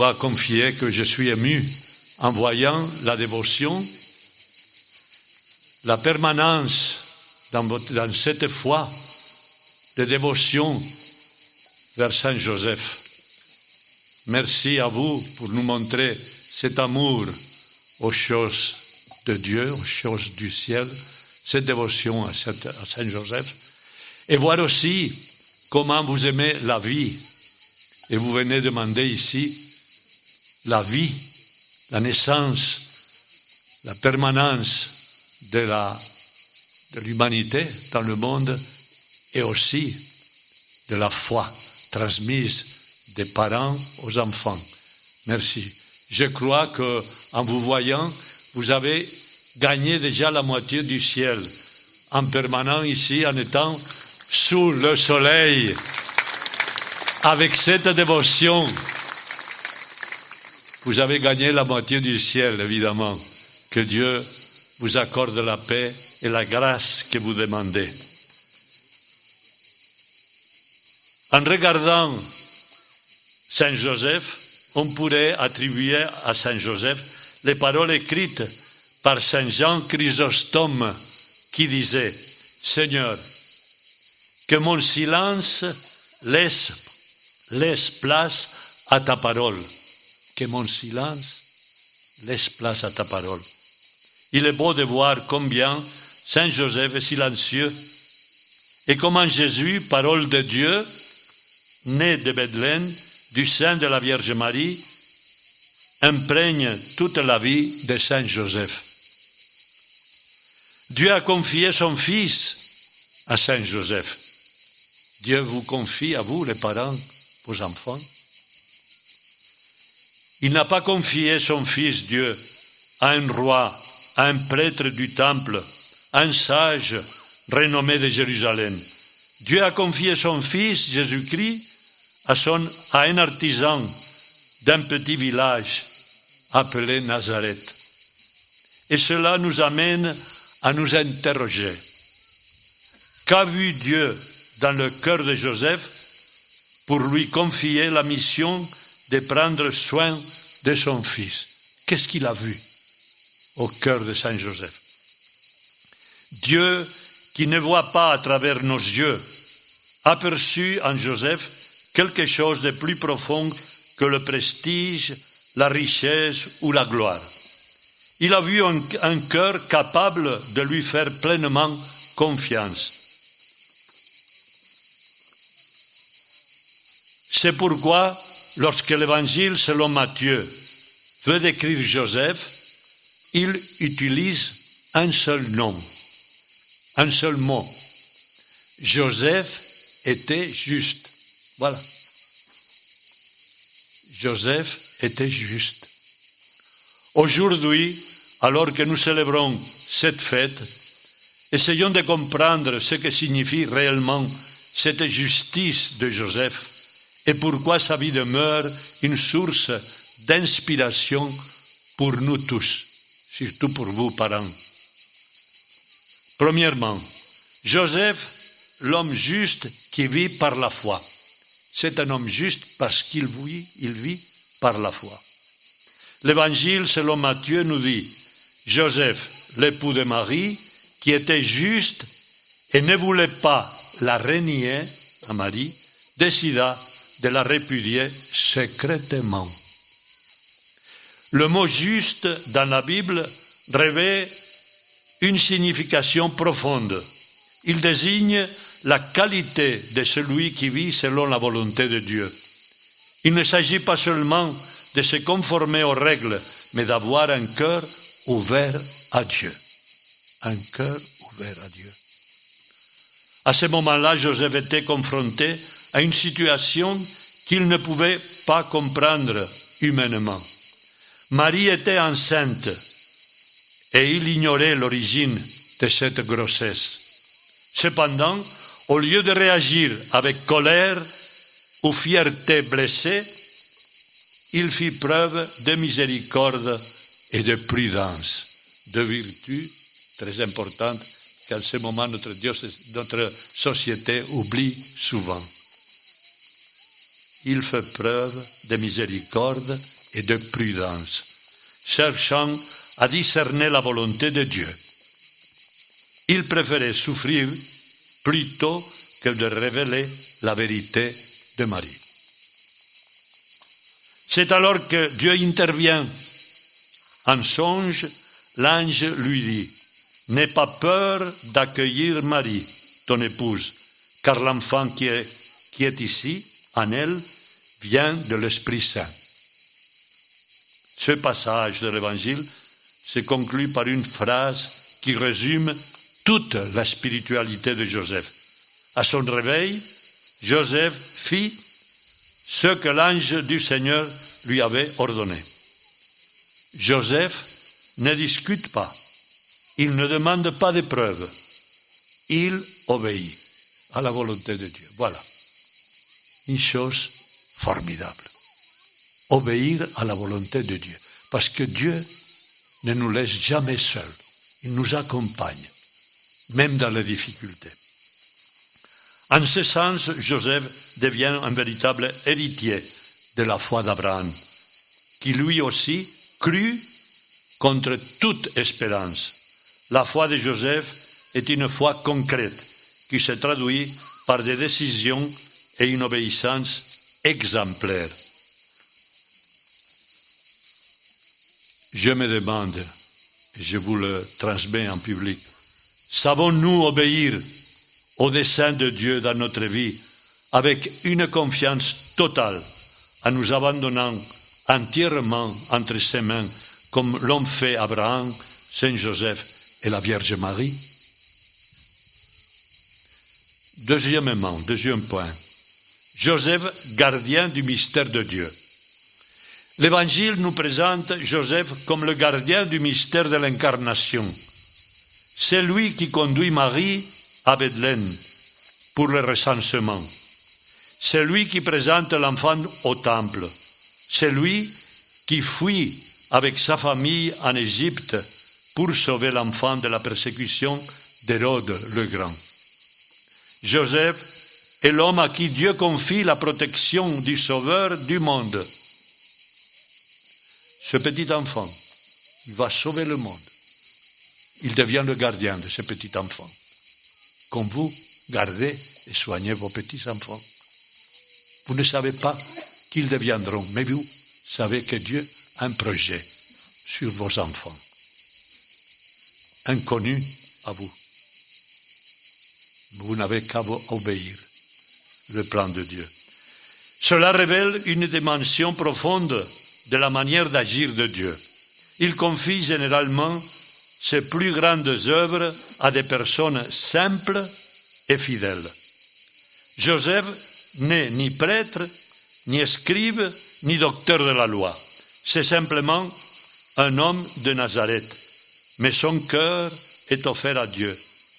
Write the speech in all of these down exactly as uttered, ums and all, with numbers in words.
Je dois confier que je suis ému en voyant la dévotion, la permanence dans, votre, dans cette foi de dévotion vers Saint Joseph. Merci à vous pour nous montrer cet amour aux choses de Dieu, aux choses du ciel, cette dévotion à Saint Joseph, et voir aussi comment vous aimez la vie. Et vous venez demander ici la vie, la naissance, la permanence de, la, de l'humanité dans le monde et aussi de la foi transmise des parents aux enfants. Merci. Je crois qu'en vous voyant, vous avez gagné déjà la moitié du ciel en permanent ici, en étant sous le soleil, avec cette dévotion. Vous avez gagné la moitié du ciel, évidemment. Que Dieu vous accorde la paix et la grâce que vous demandez. En regardant Saint Joseph, on pourrait attribuer à Saint Joseph les paroles écrites par Saint Jean Chrysostome qui disait « Seigneur, que mon silence laisse, laisse place à ta parole. » Que mon silence laisse place à ta parole. Il est beau de voir combien Saint Joseph est silencieux et comment Jésus, parole de Dieu, né de Bethléem, du sein de la Vierge Marie, imprègne toute la vie de Saint Joseph. Dieu a confié son Fils à Saint Joseph. Dieu vous confie à vous, les parents, vos enfants. Il n'a pas confié son Fils Dieu à un roi, à un prêtre du temple, à un sage renommé de Jérusalem. Dieu a confié son Fils Jésus-Christ à, son, à un artisan d'un petit village appelé Nazareth. Et cela nous amène à nous interroger. Qu'a vu Dieu dans le cœur de Joseph pour lui confier la mission de prendre soin de son fils? Qu'est-ce qu'il a vu au cœur de Saint Joseph? Dieu, qui ne voit pas à travers nos yeux, a perçu en Joseph quelque chose de plus profond que le prestige, la richesse ou la gloire. Il a vu un, un cœur capable de lui faire pleinement confiance. C'est pourquoi, lorsque l'Évangile selon Matthieu veut décrire Joseph, il utilise un seul nom, un seul mot. Joseph était juste. Voilà. Joseph était juste. Aujourd'hui, alors que nous célébrons cette fête, essayons de comprendre ce que signifie réellement cette justice de Joseph et pourquoi sa vie demeure une source d'inspiration pour nous tous, surtout pour vous, parents. Premièrement, Joseph, l'homme juste qui vit par la foi. C'est un homme juste parce qu'il vit, il vit par la foi. L'Évangile selon Matthieu nous dit « Joseph, l'époux de Marie, qui était juste et ne voulait pas la renier à Marie, décida de la répudier secrètement. » Le mot « juste » dans la Bible revêt une signification profonde. Il désigne la qualité de celui qui vit selon la volonté de Dieu. Il ne s'agit pas seulement de se conformer aux règles, mais d'avoir un cœur ouvert à Dieu. Un cœur ouvert à Dieu. À ce moment-là, Joseph était confronté à une situation qu'il ne pouvait pas comprendre humainement. Marie était enceinte et il ignorait l'origine de cette grossesse. Cependant, au lieu de réagir avec colère ou fierté blessée, il fit preuve de miséricorde et de prudence, deux vertus très importantes qu'à ce moment notre, Dieu, notre société oublie souvent. il fait preuve de miséricorde et de prudence, cherchant à discerner la volonté de Dieu. Il préférait souffrir plutôt que de révéler la vérité de Marie. C'est alors que Dieu intervient. En songe, l'ange lui dit « N'aie pas peur d'accueillir Marie, ton épouse, car l'enfant qui est, qui est ici, en elle, vient de l'Esprit Saint. » Ce passage de l'Évangile se conclut par une phrase qui résume toute la spiritualité de Joseph. À son réveil, Joseph fit ce que l'ange du Seigneur lui avait ordonné. Joseph ne discute pas, il ne demande pas de preuves, il obéit à la volonté de Dieu. Voilà, une chose formidable. Obéir à la volonté de Dieu, parce que Dieu ne nous laisse jamais seuls, il nous accompagne, même dans les difficultés. En ce sens, Joseph devient un véritable héritier de la foi d'Abraham, qui lui aussi crut contre toute espérance. La foi de Joseph est une foi concrète qui se traduit par des décisions et une obéissance exemplaire. Je me demande, et je vous le transmets en public, savons-nous obéir au dessein de Dieu dans notre vie avec une confiance totale, en nous abandonnant entièrement entre ses mains, comme l'ont fait Abraham, Saint Joseph et la Vierge Marie? Deuxièmement, deuxième point, Joseph, gardien du mystère de Dieu. L'Évangile nous présente Joseph comme le gardien du mystère de l'incarnation. C'est lui qui conduit Marie à Bethléem pour le recensement. C'est lui qui présente l'enfant au temple. C'est lui qui fuit avec sa famille en Égypte pour sauver l'enfant de la persécution d'Hérode le Grand. Joseph est l'homme à qui Dieu confie la protection du Sauveur du monde. Ce petit enfant, il va sauver le monde. Il devient le gardien de ce petit enfant. Comme vous gardez et soignez vos petits-enfants. Vous ne savez pas qu'ils deviendront, mais vous savez que Dieu a un projet sur vos enfants. Inconnu à vous. Vous n'avez qu'à obéir le plan de Dieu. Cela révèle une dimension profonde de la manière d'agir de Dieu. Il confie généralement ses plus grandes œuvres à des personnes simples et fidèles. Joseph n'est ni prêtre, ni scribe, ni docteur de la loi. C'est simplement un homme de Nazareth, mais son cœur est offert à Dieu.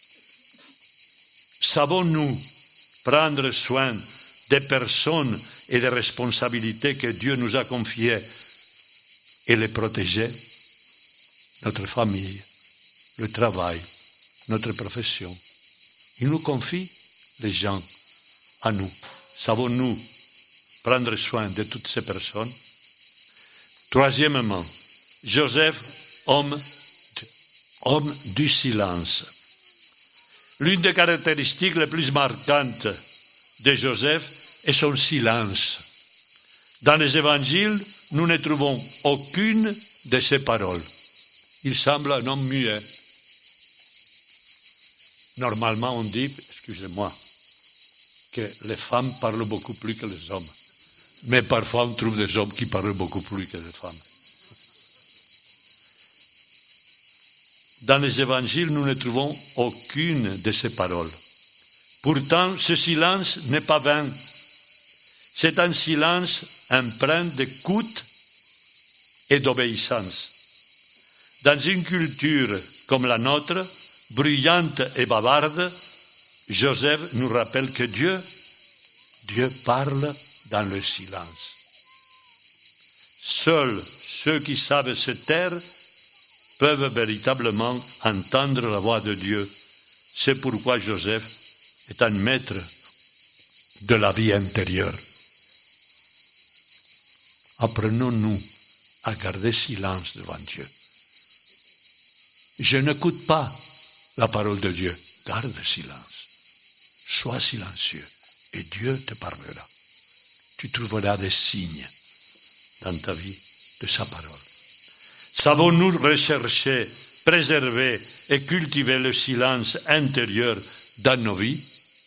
Savons-nous prendre soin des personnes et des responsabilités que Dieu nous a confiées et les protéger? Notre famille, le travail, notre profession. Il nous confie les gens à nous. Savons-nous prendre soin de toutes ces personnes? Troisièmement, Joseph, homme, homme du silence. L'une des caractéristiques les plus marquantes de Joseph est son silence. Dans les évangiles, nous ne trouvons aucune de ses paroles. Il semble un homme muet. Normalement, on dit, excusez-moi, que les femmes parlent beaucoup plus que les hommes. Mais parfois, on trouve des hommes qui parlent beaucoup plus que des femmes. Dans les évangiles, nous ne trouvons aucune de ces paroles. Pourtant, ce silence n'est pas vain. C'est un silence empreint d'écoute et d'obéissance. Dans une culture comme la nôtre, bruyante et bavarde, Joseph nous rappelle que Dieu, Dieu parle dans le silence. Seuls ceux qui savent se taire peuvent véritablement entendre la voix de Dieu. C'est pourquoi Joseph est un maître de la vie intérieure. apprenons-nous à garder silence devant Dieu. Je n'écoute pas la parole de Dieu. Garde silence. Sois silencieux et Dieu te parlera. Tu trouveras des signes dans ta vie de sa parole. Savons-nous rechercher, préserver et cultiver le silence intérieur dans nos vies?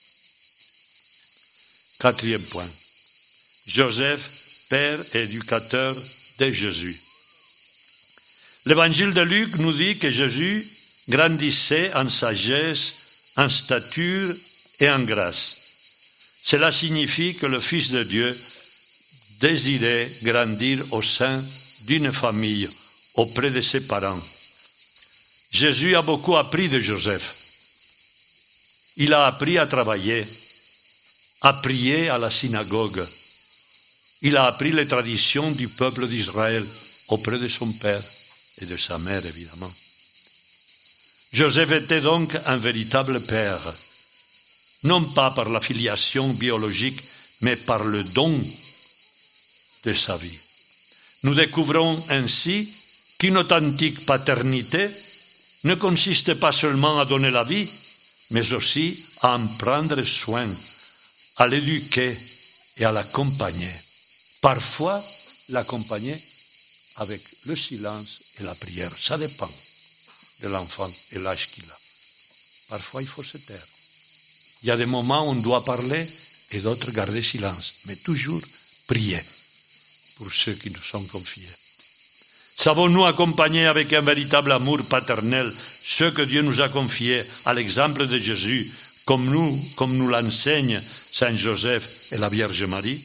Quatrième point. Joseph, père et éducateur de Jésus. L'évangile de Luc nous dit que Jésus grandissait en sagesse, en stature et en grâce. Cela signifie que le Fils de Dieu désirait grandir au sein d'une famille, auprès de ses parents. Jésus a beaucoup appris de Joseph. Il a appris à travailler, à prier à la synagogue. Il a appris les traditions du peuple d'Israël auprès de son père et de sa mère, évidemment. Joseph était donc un véritable père, non pas par la filiation biologique, mais par le don de sa vie. Nous découvrons ainsi qu'une authentique paternité ne consiste pas seulement à donner la vie, mais aussi à en prendre soin, à l'éduquer et à l'accompagner. Parfois, l'accompagner avec le silence et la prière. Ça dépend de l'enfant et l'âge qu'il a. Parfois, il faut se taire. Il y a des moments où on doit parler et d'autres garder silence, mais toujours prier pour ceux qui nous sont confiés. Savons-nous accompagner avec un véritable amour paternel ceux que Dieu nous a confiés à l'exemple de Jésus, comme nous, comme nous l'enseigne Saint Joseph et la Vierge Marie?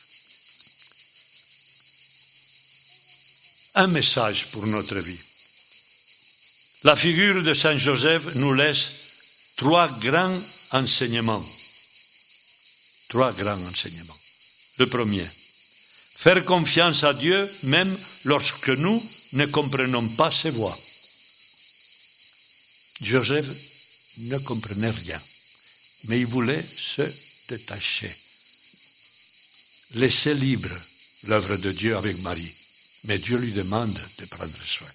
Un message pour notre vie. La figure de Saint Joseph nous laisse trois grands enseignements. Trois grands enseignements. Le premier, faire confiance à Dieu même lorsque nous ne comprenons pas ses voies. Joseph ne comprenait rien, mais il voulait se détacher. Laisser libre l'œuvre de Dieu avec Marie, mais Dieu lui demande de prendre soin.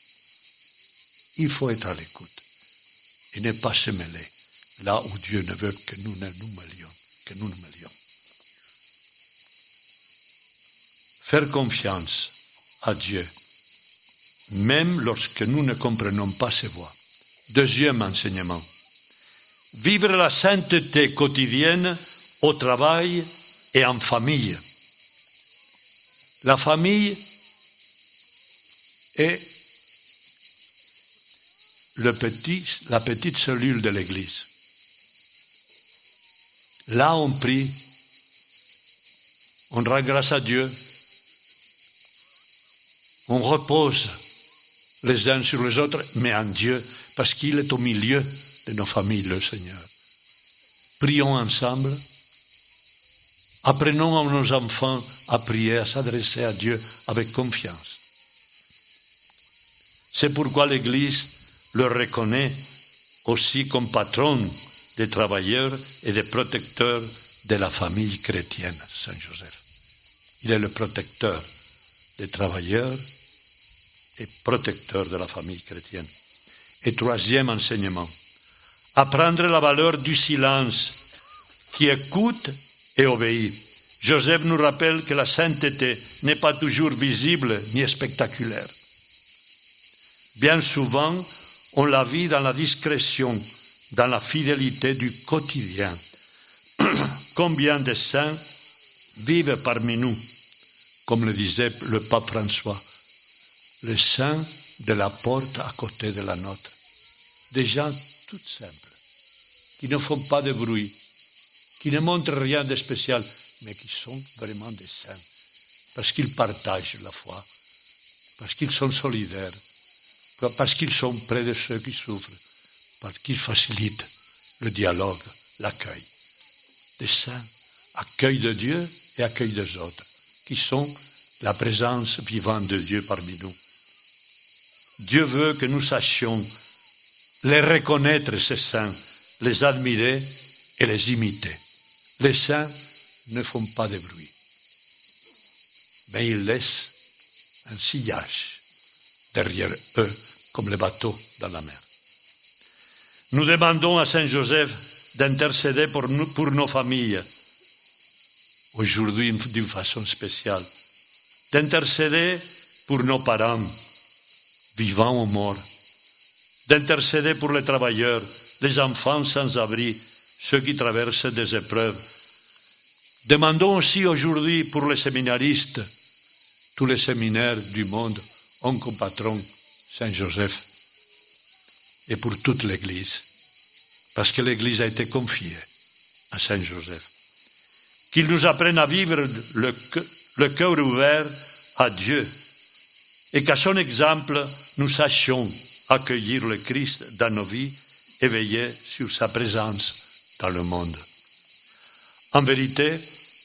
Il faut être à l'écoute et ne pas se mêler là où Dieu ne veut que nous ne nous mêlions, que nous nous mêlions. Faire confiance à Dieu, même lorsque nous ne comprenons pas ses voies. Deuxième enseignement, vivre la sainteté quotidienne au travail et en famille. La famille est le petit, la petite cellule de l'Église. Là, on prie, on rend grâce à Dieu, on repose les uns sur les autres, mais en Dieu, parce qu'il est au milieu de nos familles, le Seigneur. Prions ensemble, apprenons à nos enfants à prier, à s'adresser à Dieu avec confiance. C'est pourquoi l'Église le reconnaît aussi comme patron des travailleurs et des protecteurs de la famille chrétienne, Saint Joseph. Il est le protecteur des travailleurs et protecteur de la famille chrétienne. Et troisième enseignement, apprendre la valeur du silence qui écoute et obéit. Joseph nous rappelle que la sainteté n'est pas toujours visible ni spectaculaire. Bien souvent, on la vit dans la discrétion, dans la fidélité du quotidien. Combien de saints vivent parmi nous, comme le disait le pape François, les saints de la porte à côté de la nôtre. Des gens tout simples, qui ne font pas de bruit, qui ne montrent rien de spécial, mais qui sont vraiment des saints, parce qu'ils partagent la foi, parce qu'ils sont solidaires, parce qu'ils sont près de ceux qui souffrent, parce qu'ils facilitent le dialogue, l'accueil. Des saints, accueil de Dieu et accueil des autres, qui sont la présence vivante de Dieu parmi nous. Dieu veut que nous sachions les reconnaître, ces saints, les admirer et les imiter. Les saints ne font pas de bruit. mais ils laissent un sillage derrière eux, comme les bateaux dans la mer. Nous demandons à Saint Joseph d'intercéder pour, nous, pour nos familles, aujourd'hui d'une façon spéciale, d'intercéder pour nos parents, vivants ou morts, d'intercéder pour les travailleurs, les enfants sans abri, ceux qui traversent des épreuves. Demandons aussi aujourd'hui pour les séminaristes, tous les séminaires du monde ont comme patron Saint Joseph, et pour toute l'Église, parce que l'Église a été confiée à Saint Joseph. Qu'il nous apprenne à vivre le, le cœur ouvert à Dieu, et qu'à son exemple, nous sachions accueillir le Christ dans nos vies et veiller sur sa présence dans le monde. En vérité,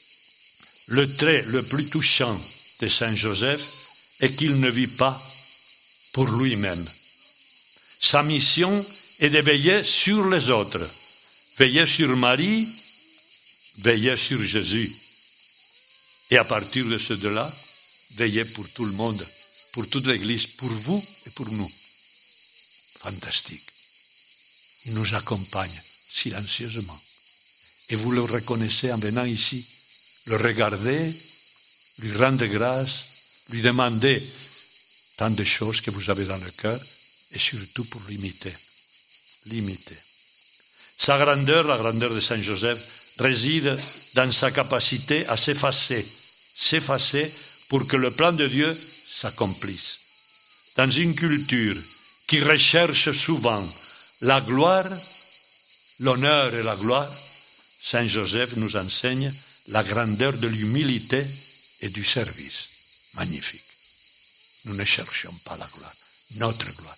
le trait le plus touchant de Saint Joseph est qu'il ne vit pas pour lui-même. Sa mission est de veiller sur les autres, veiller sur Marie, veiller sur Jésus. Et à partir de ce de-là, veiller pour tout le monde, pour toute l'Église, pour vous et pour nous. Fantastique. Il nous accompagne silencieusement. Et vous le reconnaissez en venant ici. Le regarder, lui rendre grâce, lui demander tant de choses que vous avez dans le cœur, et surtout pour l'imiter. L'imiter. Sa grandeur, la grandeur de Saint Joseph, réside dans sa capacité à s'effacer, s'effacer pour que le plan de Dieu s'accomplisse. Dans une culture qui recherche souvent la gloire, l'honneur et la gloire, Saint Joseph nous enseigne la grandeur de l'humilité et du service. Magnifique. Nous ne cherchons pas la gloire, notre gloire.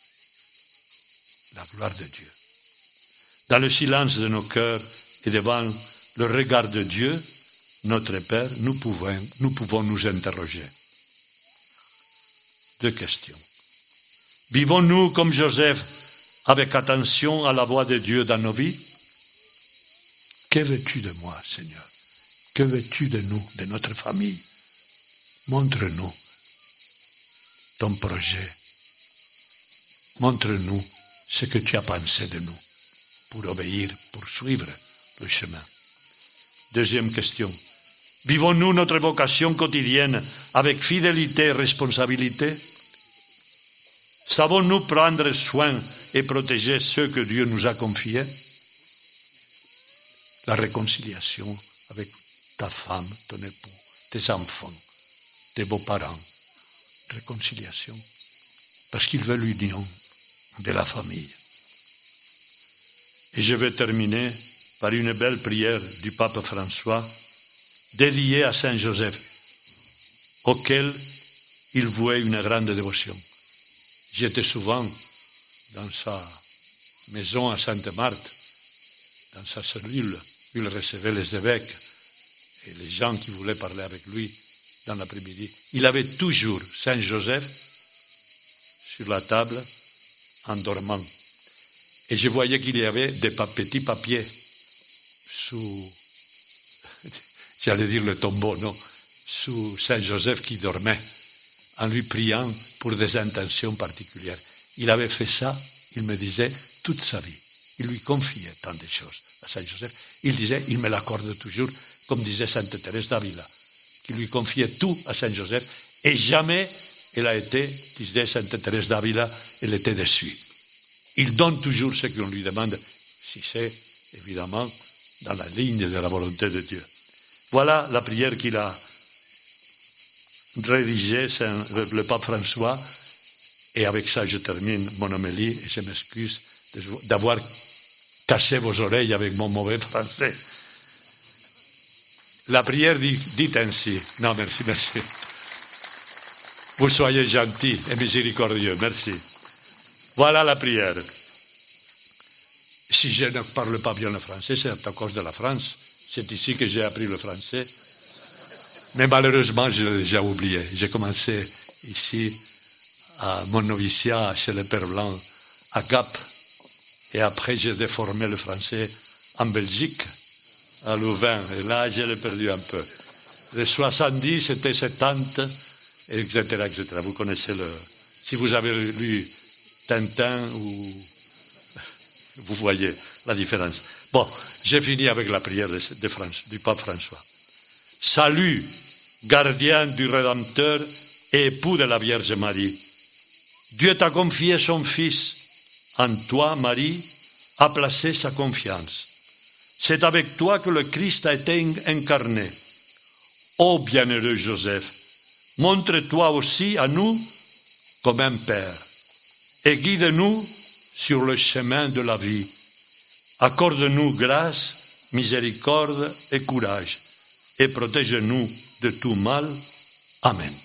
La gloire de Dieu. Dans le silence de nos cœurs et devant le regard de Dieu, notre Père, nous pouvons nous, pouvons nous interroger. Deux questions. Vivons-nous comme Joseph avec attention à la voix de Dieu dans nos vies? Que veux-tu de moi, Seigneur? Que veux-tu de nous, de notre famille? Montre-nous ton projet. Montre-nous ce que tu as pensé de nous pour obéir, pour suivre le chemin. Deuxième question. Vivons-nous notre vocation quotidienne avec fidélité et responsabilité? Savons-nous prendre soin et protéger ceux que Dieu nous a confiés? La réconciliation avec ta femme, ton époux, tes enfants, tes beaux-parents. Réconciliation. Parce qu'il veut l'union de la famille. Et je vais terminer par une belle prière du pape François dédiée à Saint Joseph, auquel il vouait une grande dévotion. J'étais souvent dans sa maison à Sainte-Marthe, dans sa cellule, où il recevait les évêques et les gens qui voulaient parler avec lui dans l'après-midi. Il avait toujours Saint Joseph sur la table en dormant. Et je voyais qu'il y avait des petits papiers sous, j'allais dire le tombeau, non, sous Saint Joseph qui dormait, en lui priant pour des intentions particulières. Il avait fait ça, il me disait, toute sa vie. Il lui confiait tant de choses à Saint Joseph. Il disait, il me l'accorde toujours, comme disait Sainte Thérèse d'Avila, qui lui confiait tout à Saint Joseph, et jamais elle a été, disait Sainte Thérèse d'Avila, elle était déçue. Il donne toujours ce qu'on lui demande, si c'est, évidemment, dans la ligne de la volonté de Dieu. Voilà la prière qu'il a rédigée, le pape François, et avec ça je termine mon homélie, et je m'excuse d'avoir cassé vos oreilles avec mon mauvais français. La prière dit, dit ainsi, non merci, merci, vous soyez gentils et miséricordieux, merci. Voilà la prière. Si je ne parle pas bien le français, c'est à cause de la France. C'est ici que j'ai appris le français. Mais malheureusement, je l'ai déjà oublié. J'ai commencé ici à mon noviciat chez le Père Blanc à Gap. Et après, j'ai déformé le français en Belgique, à Louvain. Et là, je l'ai perdu un peu. les soixante-dix, c'était soixante, et cetera, et cetera. Vous connaissez le... Si vous avez lu Tintin, ou... vous voyez la différence. Bon, j'ai fini avec la prière de, de France, du pape François. Salut, gardien du Rédempteur et époux de la Vierge Marie. Dieu t'a confié son Fils. En toi, Marie, a placé sa confiance. C'est avec toi que le Christ a été incarné. Ô bienheureux Joseph, montre-toi aussi à nous comme un Père et guide-nous sur le chemin de la vie. Accorde-nous grâce, miséricorde et courage et protège-nous de tout mal. Amen.